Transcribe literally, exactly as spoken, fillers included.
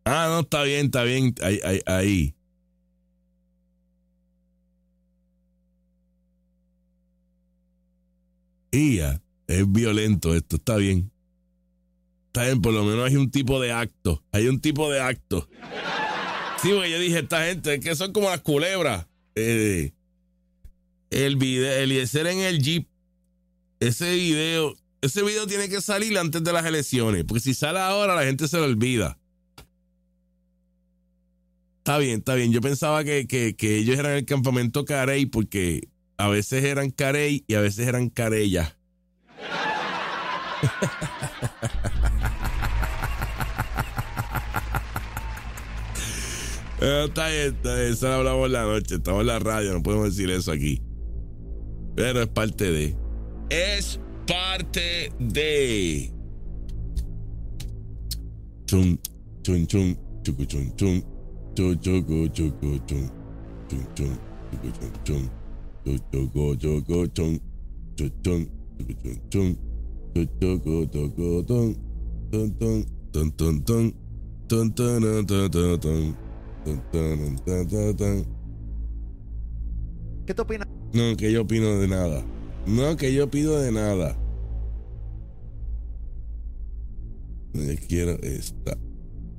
Ah, no, está bien, está bien. Ahí, ahí, ahí. Y ya, es violento esto, está bien. Está bien, por lo menos hay un tipo de acto. Hay un tipo de acto. Sí, porque yo dije, esta gente, es que son como las culebras. Eh, el video, Eliezer en el Jeep. Ese video, ese video tiene que salir antes de las elecciones. Porque si sale ahora, la gente se lo olvida. Está bien, está bien. Yo pensaba que, que, que ellos eran el campamento Carey porque a veces eran Carey y a veces eran Carella. Eh, está bien, está bien, eso lo hablamos en la noche, estamos en la radio, no podemos decir eso aquí. Pero es parte de. Es parte de. Chum, chum, chum, chucu, chum, chum, chu, chucu, chucu, chum, chum, chum, chucu, chum, chum, chu, chucu, chucu, chum, chu, chum, chucu, chum, chum, chu, chucu, chucu, tum, tum, tum, tum, tum, tum, tum, tum, tum, tum, tum. ¿Qué te opinas? No, que yo opino de nada. No, que yo pido de nada. Yo quiero esta.